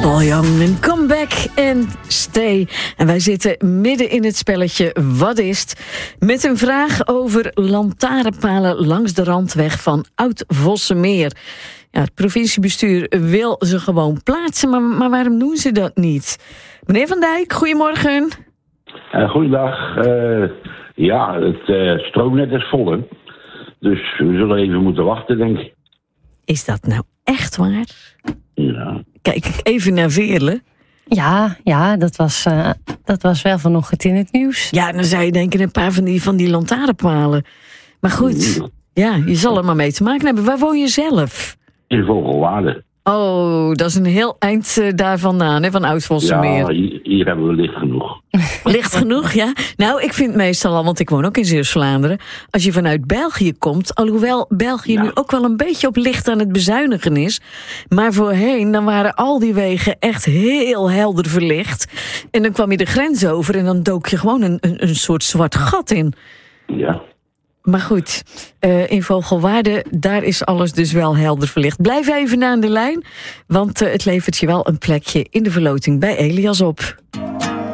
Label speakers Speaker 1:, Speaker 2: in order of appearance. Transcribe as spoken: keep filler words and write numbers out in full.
Speaker 1: Paul Young, een comeback en stay. En wij zitten midden in het spelletje Wat is het? Met een vraag over lantaarnpalen langs de randweg van Oud-Vossemeer. Ja, het provinciebestuur wil ze gewoon plaatsen, maar, maar waarom doen ze dat niet? Meneer Van Dijk, goedemorgen.
Speaker 2: Uh, goeiedag. Uh, ja, het uh, stroomnet is vol, hè? Dus we zullen even moeten wachten, denk ik.
Speaker 1: Is dat nou echt waar?
Speaker 2: Ja.
Speaker 1: Kijk ik even naar Veerle.
Speaker 3: Ja, ja, dat was, uh, dat was wel vanochtend in het nieuws.
Speaker 1: Ja, dan zou je denken een paar van die, van die lantaarnpalen. Maar goed, ja, je zal er maar mee te maken hebben. Waar woon je zelf?
Speaker 2: In Vogelwaarde.
Speaker 1: Oh, dat is een heel eind uh, daar vandaan, hè, van Oud-Vossemeer.
Speaker 2: Ja, hier, hier hebben we licht genoeg.
Speaker 1: Licht genoeg, ja? Nou, ik vind meestal al, want ik woon ook in Zeeuws-Vlaanderen, als je vanuit België komt, alhoewel België ja. nu ook wel een beetje op licht aan het bezuinigen is, maar voorheen, dan waren al die wegen echt heel helder verlicht. En dan kwam je de grens over en dan dook je gewoon een, een, een soort zwart gat in.
Speaker 2: Ja.
Speaker 1: Maar goed, uh, in Vogelwaarde, daar is alles dus wel helder verlicht. Blijf even aan de lijn, want uh, het levert je wel een plekje in de verloting bij Elias op.